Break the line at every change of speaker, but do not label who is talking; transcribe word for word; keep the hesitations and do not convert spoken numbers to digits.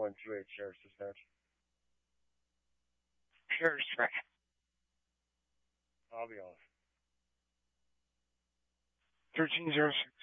one two eight, Sheriff's Dispatch.
Sheriff's Dispatch.
I'll be off.
thirteen oh six.